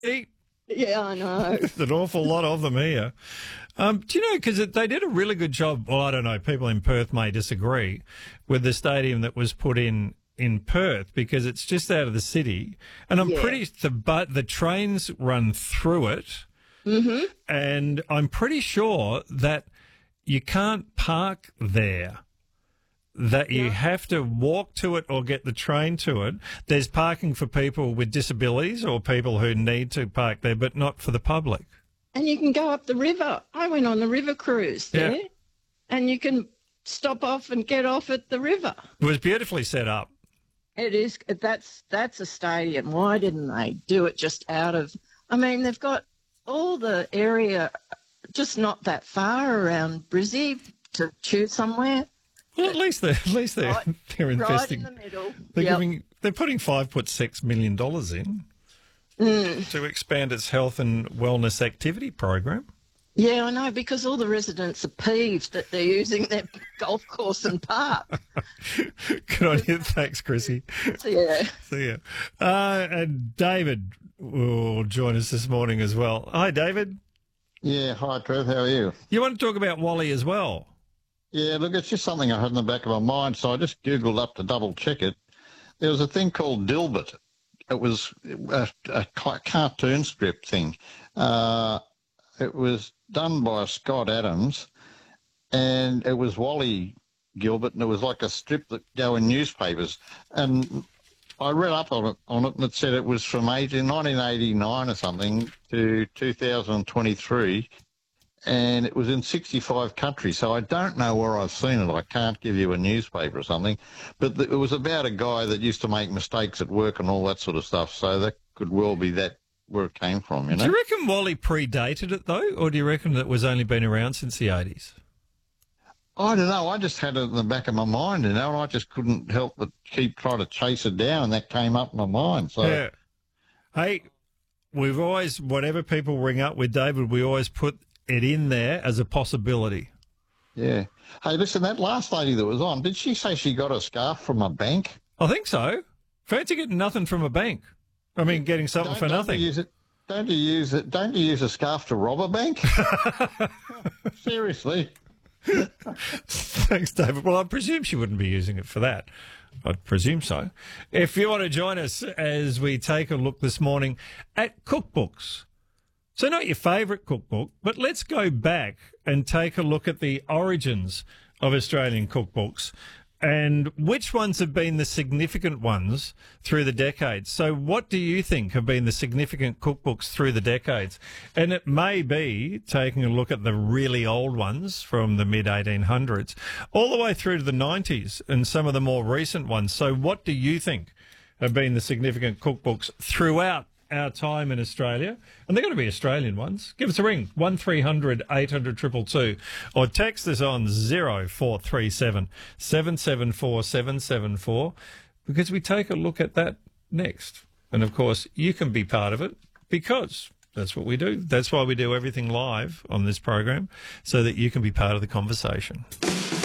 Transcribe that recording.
Eat. Yeah, I know. There's an awful lot of them here. Do you know, because they did a really good job, well, I don't know, people in Perth may disagree, with the stadium that was put in Perth because it's just out of the city. And I'm pretty, but the trains run through it. Mm-hmm. And I'm pretty sure that you can't park there. That you have to walk to it or get the train to it. There's parking for people with disabilities or people who need to park there, but not for the public. And you can go up the river. I went on the river cruise there, and you can stop off and get off at the river. It was beautifully set up. It is. That's a stadium. Why didn't they do it just out of? I mean, they've got all the area, just not that far around Brizzy to choose somewhere. Well, at least they're they're investing. Right in the middle. They're putting $5.6 million in to expand its health and wellness activity program. Yeah, I know, because all the residents are peeved that they're using their golf course and park. Good on you. Thanks, Chrissy. Yeah. See ya. And David will join us this morning as well. Hi, David. Yeah, hi, Trev. How are you? You want to talk about Wally as well? Yeah, look, it's just something I had in the back of my mind, so I just Googled up to double-check it. There was a thing called Dilbert. It was a cartoon strip thing. It was done by Scott Adams, and it was Wally Gilbert, and it was like a strip that go in newspapers. And I read up on it, and it said it was from 1989 or something to 2023, and it was in 65 countries. So I don't know where I've seen it. I can't give you a newspaper or something. But it was about a guy that used to make mistakes at work and all that sort of stuff. So that could well be that where it came from, you know. Do you reckon Wally predated it, though, or do you reckon it was only been around since the 80s? I don't know. I just had it in the back of my mind, you know, and I just couldn't help but keep trying to chase it down, and that came up in my mind. So, yeah. Hey, we've always, whatever people ring up with, David, we always put it in there as a possibility. Yeah. Hey, listen, that last lady that was on, did she say she got a scarf from a bank? I think so. Fancy getting nothing from a bank. I mean, getting something for nothing. Don't you use a scarf to rob a bank? Seriously. Thanks, David. Well, I presume she wouldn't be using it for that. I'd presume so. If you want to join us as we take a look this morning at cookbooks. So not your favourite cookbook, but let's go back and take a look at the origins of Australian cookbooks and which ones have been the significant ones through the decades. So what do you think have been the significant cookbooks through the decades? And it may be taking a look at the really old ones from the mid-1800s all the way through to the 90s and some of the more recent ones. So what do you think have been the significant cookbooks throughout our time in Australia? And they're going to be Australian ones. Give us a ring, 1300 800 222, or text us on 0437 774 774, because we take a look at that next. And of course, you can be part of it because that's what we do. That's why we do everything live on this program, so that you can be part of the conversation.